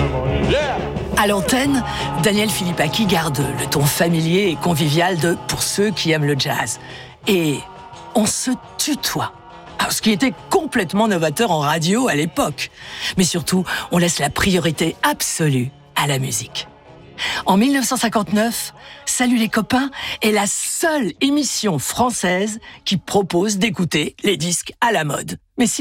À l'antenne, Daniel Philippaki garde le ton familier et convivial de « Pour ceux qui aiment le jazz ». Et on se tutoie. Alors, ce qui était complètement novateur en radio à l'époque. Mais surtout, on laisse la priorité absolue à la musique. En 1959, Salut les copains est la seule émission française qui propose d'écouter les disques à la mode. Mais si